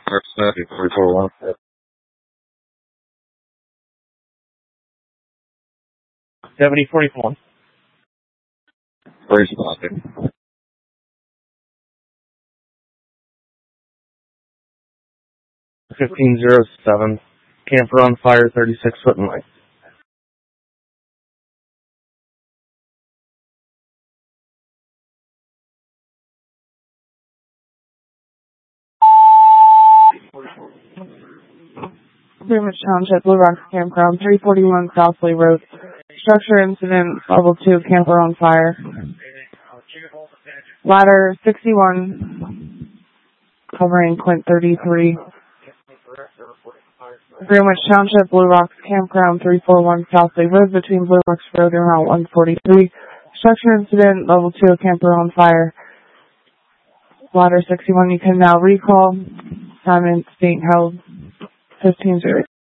7044. Where's Boston? 1507. Camper on fire, 36 foot in length. Greenwich Township, Blue Rocks Campground, 341 Southley Road. Structure incident, level 2, camper on fire. Ladder 61, covering Quint 33. Greenwich Township, Blue Rocks Campground, 341 Southley Road, between Blue Rocks Road and Route 143. Structure incident, level 2, camper on fire. Ladder 61, you can now recall. Assignment being held 15-0.